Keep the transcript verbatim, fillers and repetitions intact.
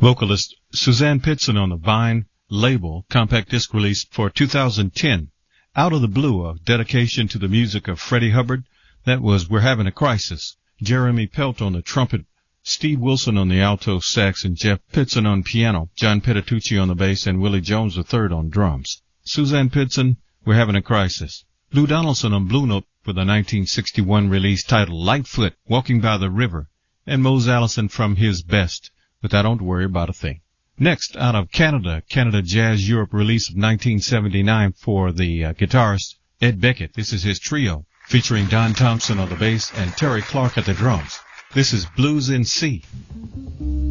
Vocalist Suzanne Pitson on the Vine label, compact disc release for two thousand ten. Out of the Blue, a dedication to the music of Freddie Hubbard. That was We're Having a Crisis. Jeremy Pelt on the trumpet, Steve Wilson on the alto sax, and Jeff Pitson on piano, John Petitucci on the bass, and Willie Jones the third on drums. Suzanne Pitson, We're Having a Crisis. Lou Donaldson on Blue Note for the nineteen sixty-one release titled Lightfoot, Walking by the River, and Mose Allison from his best, But I Don't Worry About a Thing. Next, out of Canada, Canada Jazz Europe release of nineteen seventy-nine for the uh, guitarist Ed Beckett. This is his trio, featuring Don Thompson on the bass and Terry Clark at the drums. This is Blues in C.